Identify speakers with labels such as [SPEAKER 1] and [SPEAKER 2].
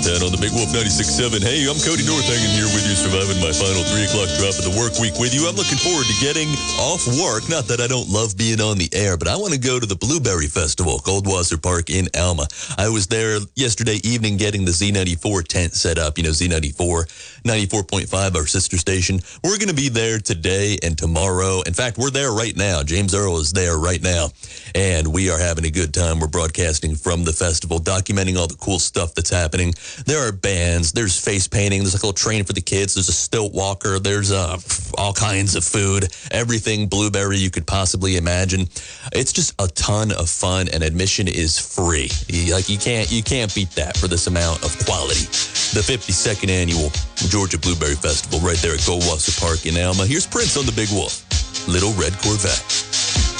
[SPEAKER 1] 10 on the Big Wolf 96.7. Hey, I'm Cody North hanging here with you, surviving my final 3 o'clock drop of the work week with you. I'm looking forward to getting off work. Not that I don't love being on the air, but I want to go to the Blueberry Festival, Goldwasser Park in Alma. I was there yesterday evening getting the Z94 tent set up. You know, Z94, 94.5, our sister station. We're going to be there today and tomorrow. In fact, we're there right now. James Earl is there right now, and we are having a good time. We're broadcasting from the festival, documenting all the cool stuff that's happening. There are bands, there's face painting, there's like a little train for the kids, there's a stilt walker, there's all kinds of food, everything Blueberry you could possibly imagine. It's just a ton of fun, and admission is free. Like you can't beat that for this amount of quality. The 52nd annual Georgia Blueberry Festival right there at Goldwasser Park in Alma. Here's Prince on the Big Wolf, Little Red Corvette.